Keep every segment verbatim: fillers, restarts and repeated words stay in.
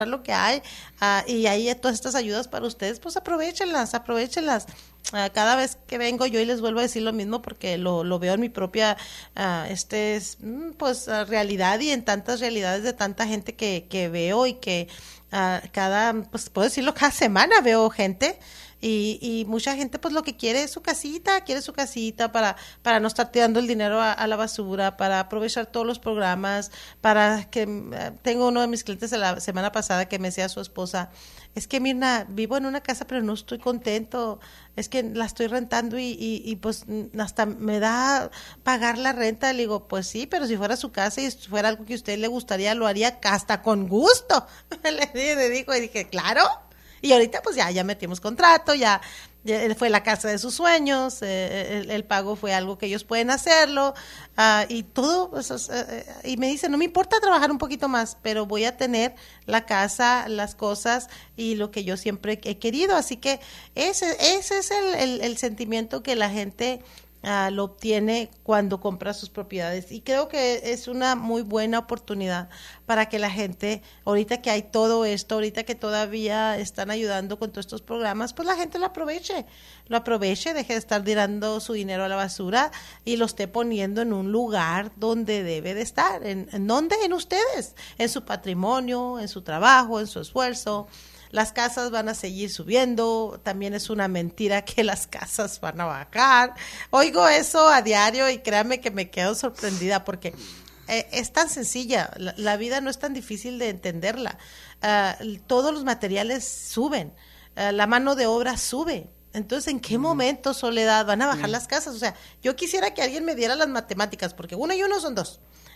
lo que hay, uh, y hay todas estas ayudas para ustedes, pues aprovechenlas, aprovechenlas. Uh, cada vez que vengo yo y les vuelvo a decir lo mismo porque lo, lo veo en mi propia uh, este pues uh, realidad y en tantas realidades de tanta gente que, que veo y que uh, cada, pues puedo decirlo, cada semana veo gente. Y, y mucha gente pues lo que quiere es su casita, quiere su casita para, para no estar tirando el dinero a, a la basura, para aprovechar todos los programas, para que, uh, tengo uno de mis clientes de la semana pasada que me decía a su esposa, es que Mirna, vivo en una casa pero no estoy contento, es que la estoy rentando y, y, y pues hasta me da pagar la renta. Le digo, pues sí, pero si fuera su casa y fuera algo que a usted le gustaría, lo haría hasta con gusto. le, le dijo y dije, claro. Y ahorita pues ya, ya metimos contrato, ya, ya fue la casa de sus sueños, eh, el, el pago fue algo que ellos pueden hacerlo, uh, y todo, pues, uh, y me dice, no me importa trabajar un poquito más, pero voy a tener la casa, las cosas y lo que yo siempre he querido. Así que ese, ese es el, el, el sentimiento que la gente Uh, lo obtiene cuando compra sus propiedades, y creo que es una muy buena oportunidad para que la gente, ahorita que hay todo esto, ahorita que todavía están ayudando con todos estos programas, pues la gente lo aproveche, lo aproveche, deje de estar tirando su dinero a la basura y lo esté poniendo en un lugar donde debe de estar. ¿En, en dónde? En ustedes, en su patrimonio, en su trabajo, en su esfuerzo. Las casas van a seguir subiendo, también es una mentira que las casas van a bajar. Oigo eso a diario y créanme que me quedo sorprendida porque eh, es tan sencilla, la, la vida no es tan difícil de entenderla. Uh, todos los materiales suben, uh, la mano de obra sube. Entonces, ¿en qué momento, Soledad, van a bajar las casas? O sea, yo quisiera que alguien me diera las matemáticas, porque uno y uno son dos.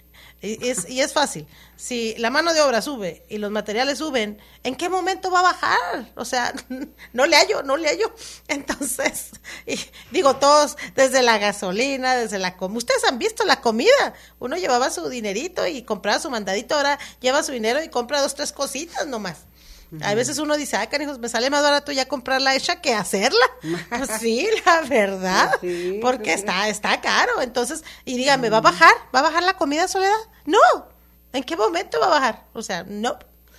Y es, y es fácil. Si la mano de obra sube y los materiales suben, ¿en qué momento va a bajar? O sea, no le hallo, no le hallo. Entonces, y digo, todos, desde la gasolina, desde la comida. Ustedes han visto la comida. Uno llevaba su dinerito y compraba su mandadito, ahora lleva su dinero y compra dos, tres cositas nomás. Uh-huh. A veces uno dice, ay, canijos, me sale más barato ya comprarla hecha que hacerla. Sí, la verdad, sí, porque sí. está está caro. Entonces, y dígame, ¿va a bajar? ¿Va a bajar la comida, Soledad? No. ¿En qué momento va a bajar? O sea, no.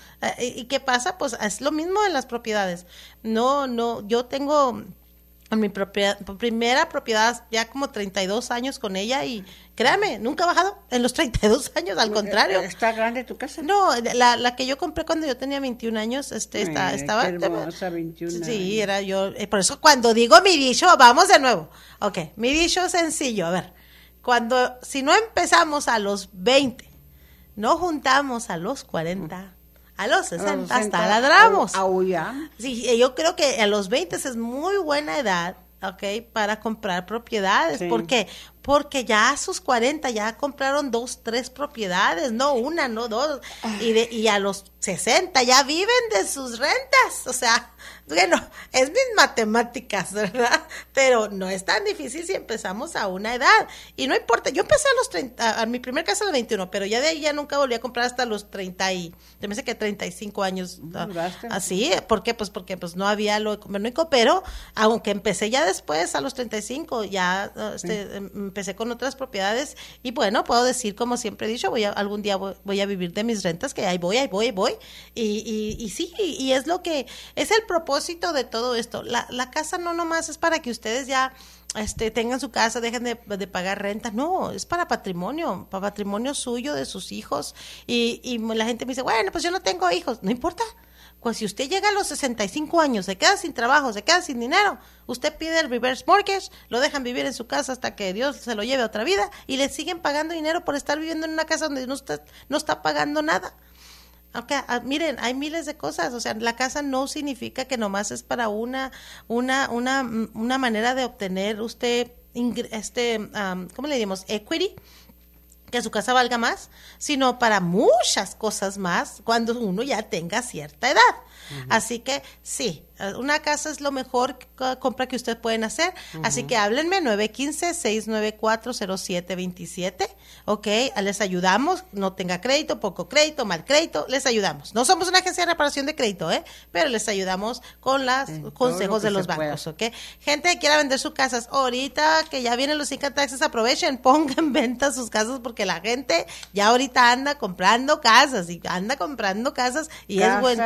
¿Y qué pasa? Pues es lo mismo en las propiedades. No, no, yo tengo en mi propiedad, primera propiedad ya como treinta y dos años con ella y créame, nunca ha bajado en los treinta y dos años, al contrario. ¿Está grande tu casa? No, la, la que yo compré cuando yo tenía veintiún años, este, Ay, está, estaba... qué hermosa, veintiún sí, años. era yo, eh, por eso cuando digo mi dicho, vamos de nuevo. Ok, mi dicho es sencillo, a ver, cuando, si no empezamos a los veinte, no juntamos a los cuarenta... A los sesenta hasta ladramos. Aullar. Sí, yo creo que a los veinte es muy buena edad, ¿ok? Para comprar propiedades. Sí. ¿Por qué? Porque ya a sus cuarenta ya compraron dos, tres propiedades, no una, no dos. Y, de, y a los sesenta ya viven de sus rentas. O sea, bueno, es mis matemáticas, ¿verdad? Pero no es tan difícil si empezamos a una edad. Y no importa, yo empecé a los treinta, a, a mi primer casa a los veintiuno, pero ya de ahí ya nunca volví a comprar hasta los treinta y, se me hace que treinta y cinco años. Así, ¿por qué? Pues porque pues no había lo económico, pero aunque empecé ya después a los treinta y cinco, ya este, sí. empecé con otras propiedades y bueno, puedo decir, como siempre he dicho, voy a, algún día voy, voy a vivir de mis rentas, que ahí voy, ahí voy, ahí voy. Y, y, y sí, y, y es lo que, es el propósito de todo esto. La, la casa no nomás es para que ustedes ya este, tengan su casa, dejen de, de pagar renta, no, es para patrimonio, para patrimonio suyo, de sus hijos. Y, y la gente me dice, bueno, pues yo no tengo hijos, no importa. Pues si usted llega a los sesenta y cinco años, se queda sin trabajo, se queda sin dinero, usted pide el reverse mortgage, lo dejan vivir en su casa hasta que Dios se lo lleve a otra vida y le siguen pagando dinero por estar viviendo en una casa donde no está, no está pagando nada. Okay, ah, miren, hay miles de cosas, o sea, la casa no significa que nomás es para una, una, una, una manera de obtener usted, este, um, ¿cómo le diríamos? Equity, que su casa valga más, sino para muchas cosas más cuando uno ya tenga cierta edad. Uh-huh. Así que sí, una casa es lo mejor que- compra que ustedes pueden hacer, así que háblenme nueve uno cinco, seis nueve cuatro, cero siete dos siete, ok, les ayudamos, no tenga crédito, poco crédito, mal crédito, les ayudamos. No somos una agencia de reparación de crédito, ¿eh? Pero les ayudamos con los En todo consejos lo de que los se pueda. bancos, ¿ok? Gente que quiera vender sus casas, ahorita que ya vienen los income taxes, aprovechen, pongan en venta sus casas porque la gente ya ahorita anda comprando casas y anda comprando casas y es Casa buen